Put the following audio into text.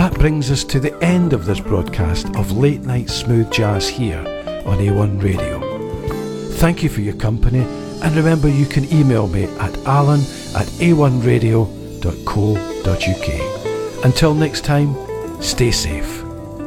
That brings us to the end of this broadcast of Late Night Smooth Jazz here on A1 Radio. Thank you for your company, and remember you can email me at alan@a1radio.co.uk. Until next time, stay safe.